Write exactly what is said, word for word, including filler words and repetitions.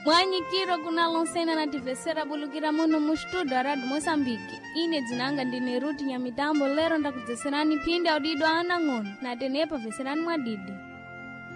Mwanyikiro kuna lonsena na tivesera bulukira muno mu studio Radio Mosambiki. Ine dzinanga ndine Ruti Nyamitambo lero ndakuzeserani pindi audido ana ng'ono na tenepa veserani mwadidi.